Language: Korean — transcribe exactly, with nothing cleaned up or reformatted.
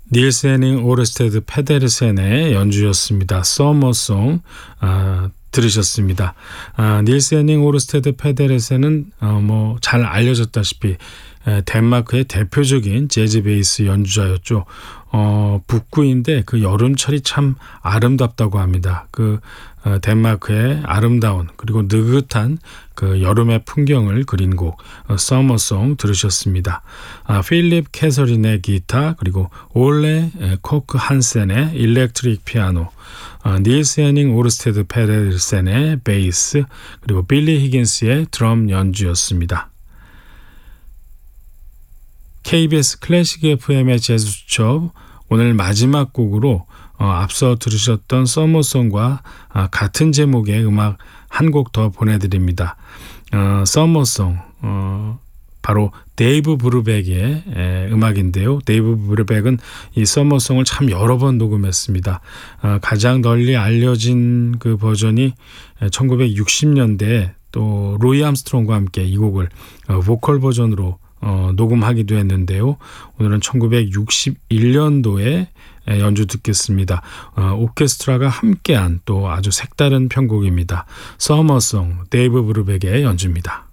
닐스 헤닝 오르스테드 페데르센의 연주였습니다. 서머송 아, 들으셨습니다. 아, 닐스 헤닝 오르스테드 페데르센은 어, 뭐 잘 알려졌다시피 에, 덴마크의 대표적인 재즈 베이스 연주자였죠. 어, 북구인데 그 여름철이 참 아름답다고 합니다. 그 어, 덴마크의 아름다운 그리고 느긋한 그 여름의 풍경을 그린 곡 어, 서머송 들으셨습니다. 아, 필립 캐서린의 기타 그리고 올레 에, 코크 한센의 일렉트릭 피아노, 어, 닐스 헤닝 오르스테드 페데르센의 베이스 그리고 빌리 히긴스의 드럼 연주였습니다. 케이비에스 클래식 에프엠의 재즈 수첩 오늘 마지막 곡으로 어, 앞서 들으셨던 서머송과 아, 같은 제목의 음악 한 곡 더 보내드립니다. 어, 서머송 어, 바로 데이브 브루백의 에, 음악인데요. 데이브 브루백은 이 서머송을 참 여러 번 녹음했습니다. 어, 가장 널리 알려진 그 버전이 천구백육십 년대에 또 로이 암스트롱과 함께 이 곡을 어, 보컬 버전으로 어, 녹음하기도 했는데요. 오늘은 천구백육십일 년도에 연주 듣겠습니다. 어, 오케스트라가 함께한 또 아주 색다른 편곡입니다. 서머송 데이브 브루백의 연주입니다.